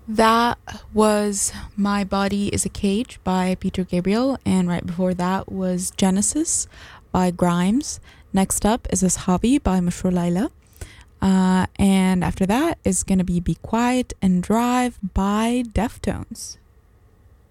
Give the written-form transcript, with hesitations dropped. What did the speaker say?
That was My Body is a Cage by Peter Gabriel, and right before that was Genesis by Grimes. Next up is Ashabi by Mashur Laila. And after that is going to be Quiet and Drive by Deftones.